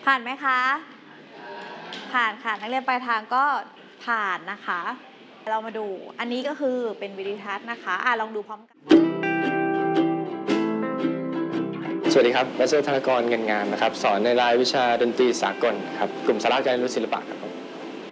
ผ่านไหมคะผ่านค่ะนักเรียนปลายทางก็ผ่านนะคะเรามาดูอันนี้ก็คือเป็นวิดีทัศน์นะคะลองดูพร้อมกันสวัสดีครับดรธนกรเงินงามนะครับสอนในรายวิชาดนตรีสากลครับกลุ่มสาระการเรียนรู้ศิลปะครับ